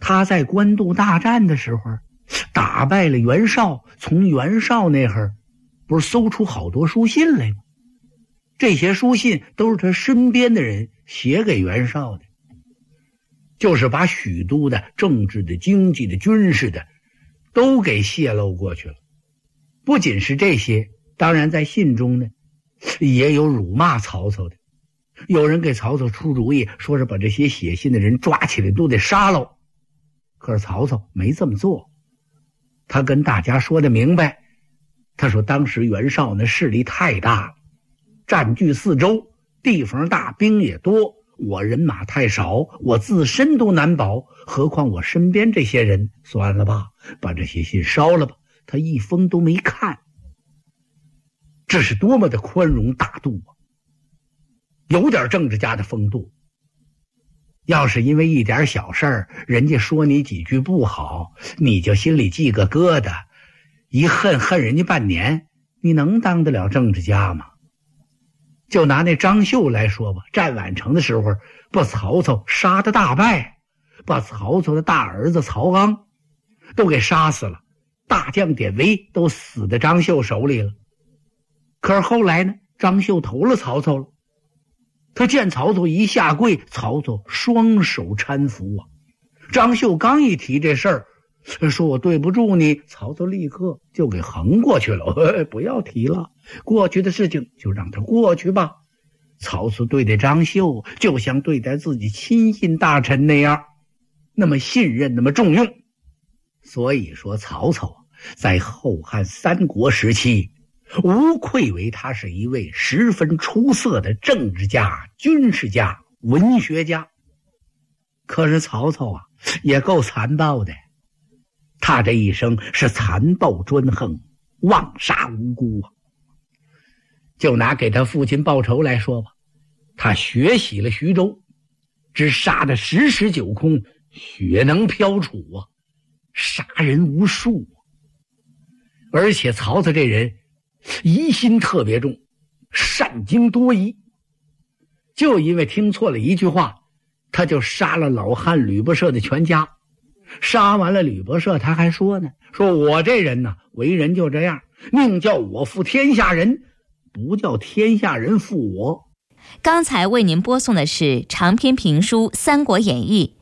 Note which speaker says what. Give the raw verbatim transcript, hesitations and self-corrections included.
Speaker 1: 他在官渡大战的时候打败了袁绍，从袁绍那儿不是搜出好多书信来吗？这些书信都是他身边的人写给袁绍的，就是把许都的政治的、经济的、军事的都给泄露过去了。不仅是这些，当然在信中呢也有辱骂曹操的。有人给曹操出主意，说是把这些写信的人抓起来都得杀喽。可是曹操没这么做，他跟大家说的明白，他说当时袁绍那势力太大了，占据四周，地方大，兵也多，我人马太少，我自身都难保，何况我身边这些人，算了吧，把这些信烧了吧。他一封都没看。这是多么的宽容大度啊，有点政治家的风度。要是因为一点小事儿，人家说你几句不好，你就心里记个疙瘩，一恨恨人家半年，你能当得了政治家吗？就拿那张绣来说吧，战宛城的时候把曹操杀得大败，把曹操的大儿子曹昂都给杀死了，大将典韦都死在张绣手里了。可是后来呢，张绣投了曹操了，他见曹操一下跪，曹操双手搀扶啊。张绣刚一提这事儿，说我对不住你，曹操立刻就给横过去了。不要提了，过去的事情就让它过去吧。曹操对待张绣就像对待自己亲信大臣那样，那么信任，那么重用。所以说曹操在后汉三国时期无愧为他是一位十分出色的政治家、军事家、文学家。可是曹操啊也够残暴的，他这一生是残暴专横，妄杀无辜啊。就拿给他父亲报仇来说吧，他血洗了徐州，只杀得十室九空，血能飘杵啊，杀人无数啊。而且曹操这人疑心特别重，善惊多疑，就因为听错了一句话，他就杀了老汉吕伯奢的全家。杀完了吕伯奢，他还说呢，说我这人呢为人就这样，宁叫我负天下人，不叫天下人负我。
Speaker 2: 刚才为您播送的是长篇评书《三国演义》，